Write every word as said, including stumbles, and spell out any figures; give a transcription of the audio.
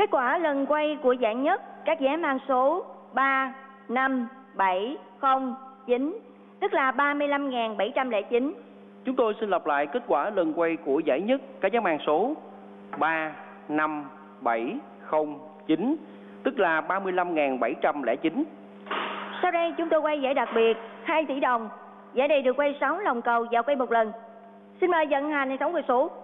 Kết quả lần quay của giải nhất, các vé mang số ba, năm, bảy, không, chín, tức là ba mươi lăm nghìn bảy trăm lẻ chín. Chúng tôi xin lặp lại kết quả lần quay của giải nhất, các vé mang số ba, năm, bảy, không, chín, tức là ba mươi lăm nghìn bảy trăm lẻ chín. Sau đây chúng tôi quay giải đặc biệt hai tỷ đồng. Giải này được quay sáu lòng cầu và quay một lần. Xin mời vận hành hệ thống quay số.